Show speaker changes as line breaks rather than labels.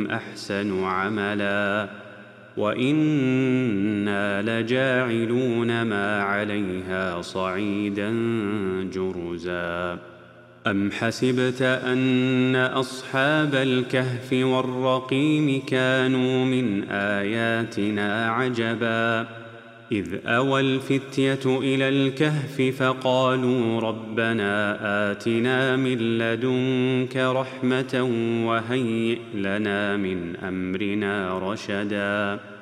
أحسن عملا وإنا لجاعلون ما عليها صعيدا جرزا. أم حسبت أن أصحاب الكهف والرقيم كانوا من آياتنا عجبا إذ أوى الفتية إلى الكهف فقالوا ربنا آتنا من لدنك رحمة وهيئ لنا من أمرنا رشدا